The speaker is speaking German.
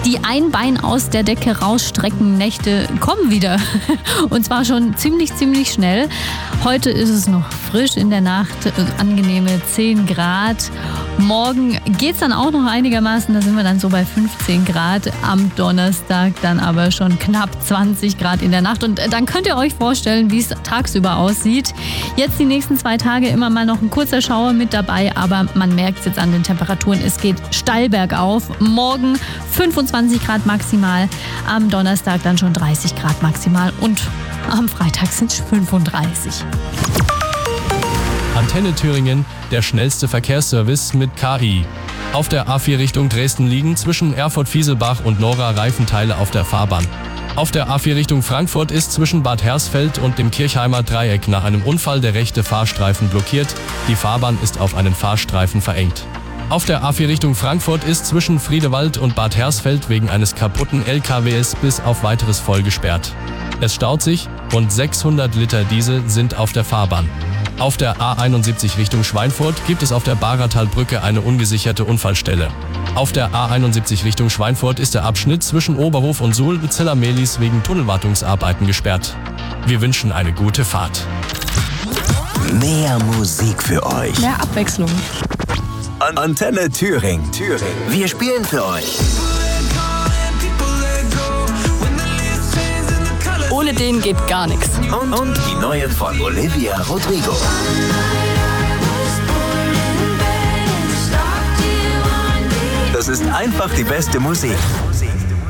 Die Ein-Bein aus der Decke rausstrecken Nächte kommen wieder. Und zwar schon ziemlich schnell. Heute ist es noch frisch in der Nacht, angenehme 10 Grad. Morgen geht es dann auch noch einigermaßen, da sind wir dann so bei 15 Grad. Am Donnerstag dann aber schon knapp 20 Grad in der Nacht. Und dann könnt ihr euch vorstellen, wie es tagsüber aussieht. Jetzt die nächsten 2 Tage immer mal noch ein kurzer Schauer mit dabei, aber man merkt es jetzt an den Temperaturen, es geht steil bergauf. Morgen 25 Grad maximal, am Donnerstag dann schon 30 Grad maximal und am Freitag sind es 35. Antenne Thüringen, der schnellste Verkehrsservice mit KI. Auf der A4 Richtung Dresden liegen zwischen Erfurt-Fieselbach und Nora Reifenteile auf der Fahrbahn. Auf der A4 Richtung Frankfurt ist zwischen Bad Hersfeld und dem Kirchheimer Dreieck nach einem Unfall der rechte Fahrstreifen blockiert. Die Fahrbahn ist auf einen Fahrstreifen verengt. Auf der A4 Richtung Frankfurt ist zwischen Friedewald und Bad Hersfeld wegen eines kaputten LKWs bis auf weiteres voll gesperrt. Es staut sich, rund 600 Liter Diesel sind auf der Fahrbahn. Auf der A71 Richtung Schweinfurt gibt es auf der Baratalbrücke eine ungesicherte Unfallstelle. Auf der A71 Richtung Schweinfurt ist der Abschnitt zwischen Oberhof und Suhl-Zella-Mehlis wegen Tunnelwartungsarbeiten gesperrt. Wir wünschen eine gute Fahrt. Mehr Musik für euch. Mehr Abwechslung. Antenne Thüringen. Wir spielen für euch. Ohne den geht gar nichts. Und die neue von Olivia Rodrigo. Das ist einfach die beste Musik.